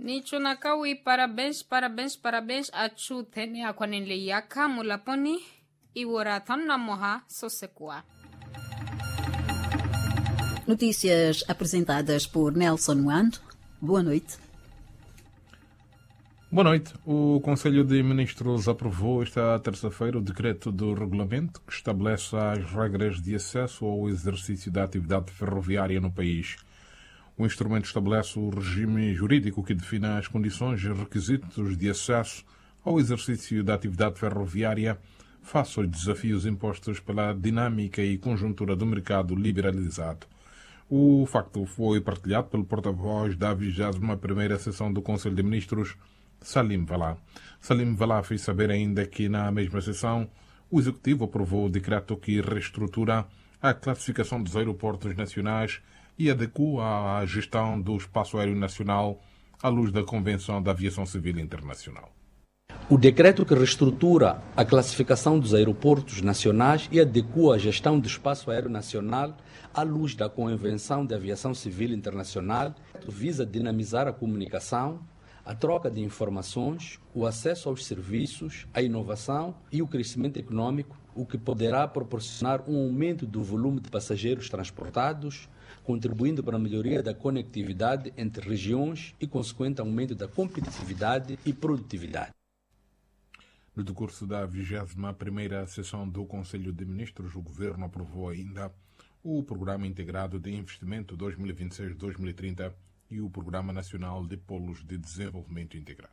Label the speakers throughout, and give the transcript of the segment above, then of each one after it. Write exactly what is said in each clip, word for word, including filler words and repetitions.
Speaker 1: Nicho nakawi parabéns, parabéns, parabéns a chu tene a kwanenle yaka mulaponi iwora tamna moha sosekua.
Speaker 2: Notícias apresentadas por Nelson Wando. Boa noite.
Speaker 3: Boa noite. O Conselho de Ministros aprovou esta terça-feira o decreto do regulamento que estabelece as regras de acesso ao exercício da atividade ferroviária no país. O instrumento estabelece o regime jurídico que define as condições e requisitos de acesso ao exercício da atividade ferroviária face aos desafios impostos pela dinâmica e conjuntura do mercado liberalizado. O facto foi partilhado pelo porta-voz da vigésima primeira sessão do Conselho de Ministros, Salim Valá. Salim Valá fez saber ainda que, na mesma sessão, o Executivo aprovou o decreto que reestrutura a classificação dos aeroportos nacionais e adequa a gestão do espaço aéreo nacional à luz da Convenção da Aviação Civil Internacional.
Speaker 4: O decreto que reestrutura a classificação dos aeroportos nacionais e adequa a gestão do espaço aéreo nacional à luz da Convenção da Aviação Civil Internacional visa dinamizar a comunicação, a troca de informações, o acesso aos serviços, a inovação e o crescimento econômico, o que poderá proporcionar um aumento do volume de passageiros transportados, contribuindo para a melhoria da conectividade entre regiões e consequente aumento da competitividade e produtividade.
Speaker 3: No decurso da vigésima primeira sessão do Conselho de Ministros, o Governo aprovou ainda o Programa Integrado de Investimento dois mil e vinte e seis a dois mil e trinta e o Programa Nacional de Polos de Desenvolvimento Integrado.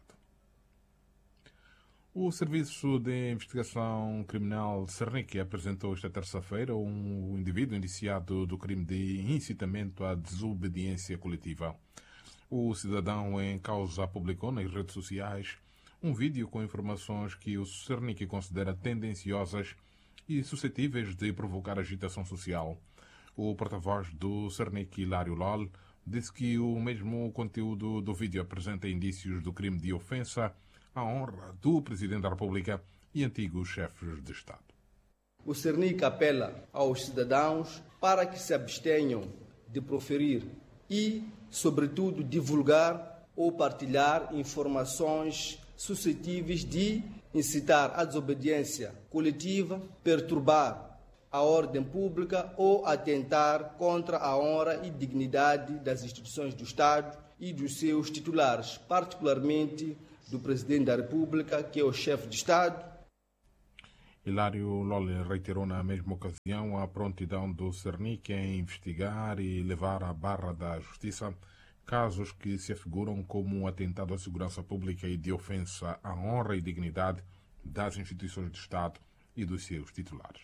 Speaker 3: O Serviço de Investigação Criminal Cernic apresentou esta terça-feira um indivíduo indiciado do crime de incitamento à desobediência coletiva. O cidadão em causa publicou nas redes sociais um vídeo com informações que o Cernic considera tendenciosas e suscetíveis de provocar agitação social. O porta-voz do Cernic, Hilário Lol, disse que o mesmo conteúdo do vídeo apresenta indícios do crime de ofensa à honra do Presidente da República e antigos chefes de Estado.
Speaker 5: O Cernic apela aos cidadãos para que se abstenham de proferir e, sobretudo, divulgar ou partilhar informações suscetíveis de incitar à desobediência coletiva, perturbar a ordem pública ou atentar contra a honra e dignidade das instituições do Estado e dos seus titulares, particularmente do Presidente da República, que é o chefe de Estado.
Speaker 3: Hilário Lolli reiterou na mesma ocasião a prontidão do Cernic em investigar e levar à barra da Justiça casos que se afiguram como um atentado à segurança pública e de ofensa à honra e dignidade das instituições do Estado e dos seus titulares.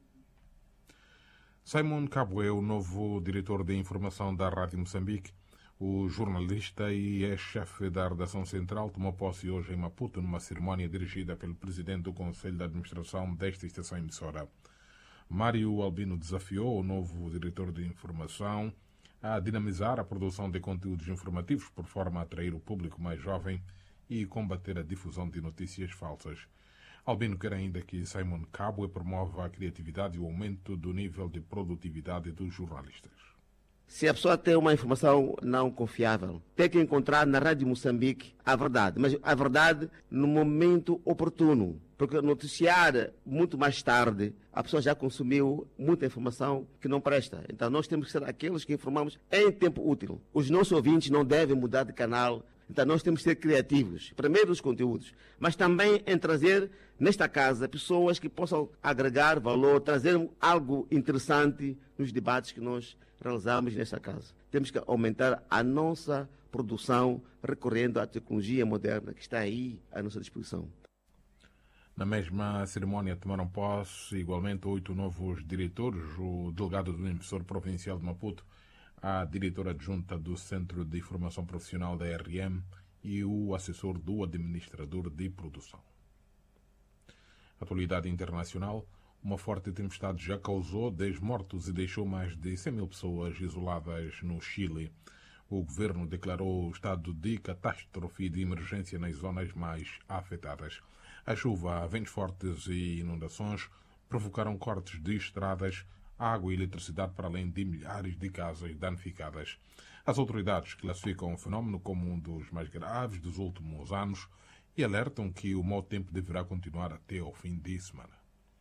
Speaker 3: Simon Kabwe, o novo diretor de informação da Rádio Moçambique, o jornalista e ex-chefe da redação central, tomou posse hoje em Maputo numa cerimónia dirigida pelo presidente do Conselho de Administração desta estação emissora. Mário Albino desafiou o novo diretor de informação a dinamizar a produção de conteúdos informativos por forma a atrair o público mais jovem e combater a difusão de notícias falsas. Albino quer ainda que Simon Kabwe promova a criatividade e o aumento do nível de produtividade dos jornalistas.
Speaker 6: Se a pessoa tem uma informação não confiável, tem que encontrar na Rádio Moçambique a verdade, mas a verdade no momento oportuno, porque noticiar muito mais tarde, a pessoa já consumiu muita informação que não presta. Então nós temos que ser aqueles que informamos em tempo útil. Os nossos ouvintes não devem mudar de canal, então nós temos que ser criativos, primeiro nos conteúdos, mas também em trazer nesta casa pessoas que possam agregar valor, trazer algo interessante nos debates que nós realizamos nesta casa. Temos que aumentar a nossa produção recorrendo à tecnologia moderna que está aí à nossa disposição.
Speaker 3: Na mesma cerimónia tomaram posse igualmente oito novos diretores, o delegado do emissor provincial de Maputo, a diretora adjunta do Centro de Formação Profissional da R M e o assessor do administrador de produção. Atualidade internacional. Uma forte tempestade já causou dez mortos e deixou mais de cem mil pessoas isoladas no Chile. O governo declarou estado de catástrofe e de emergência nas zonas mais afetadas. A chuva, ventos fortes e inundações provocaram cortes de estradas, água e eletricidade para além de milhares de casas danificadas. As autoridades classificam o fenômeno como um dos mais graves dos últimos anos e alertam que o mau tempo deverá continuar até ao fim de semana.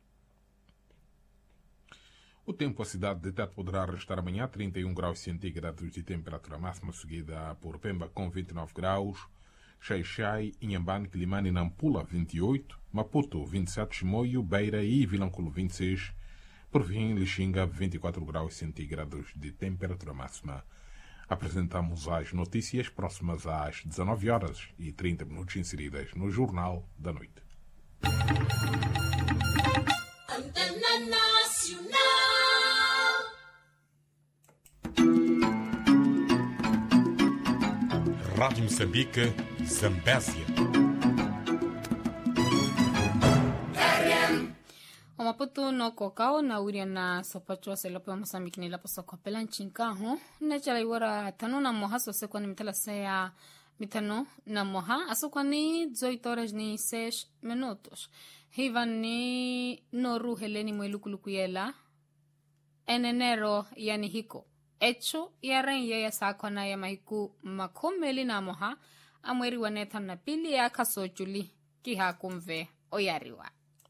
Speaker 3: O tempo, a cidade de Tete poderá restar amanhã trinta e um graus centígrados de temperatura máxima, seguida por Pemba com vinte e nove graus, Xai-Xai, Inhambane, Quilimane e Nampula vinte e oito, Maputo vinte e sete, Chimoio, Beira e Vilanculo vinte e seis, por fim, Lixinga vinte e quatro graus centígrados de temperatura máxima. Apresentamos as notícias próximas às dezenove horas e trinta minutos inseridas no Jornal da Noite.
Speaker 7: Antena Nacional.
Speaker 8: Rádio Moçambique, Zambésia.
Speaker 1: O Maputo no kokao na uria na sopacho se lope wa Moçambique ni lapo soko pela nchinka ho na chala iwara tano na moha so se kwani mitala sea mitano na moha aso kwani dezoito horas ni seis minutos hiva ni no ruheleni mwelukuluku yela en enero yani hiko echo ya renye ya sakona ya mahiku makomeli na moha amweri waneta na pili ya kasojuli kiha kumve oyariwa.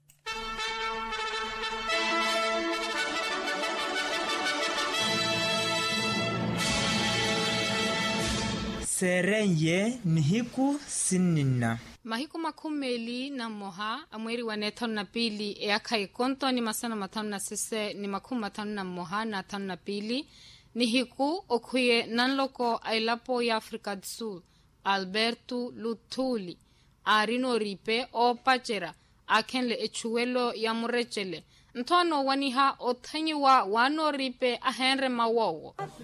Speaker 9: Serenye nihiku sinina.
Speaker 1: Mahiku makumeli na moha amweri waneta na pili e akai konto ni masana matano na sise ni makumu matano na moha na tano na pili nihiku okuye nanloko ailapo ya Afrika do Sul Alberto Lutuli arino ripe o pachera akenle echuelo ya murechele ntono waniha othanyiwa wano ripe ahenre mawowo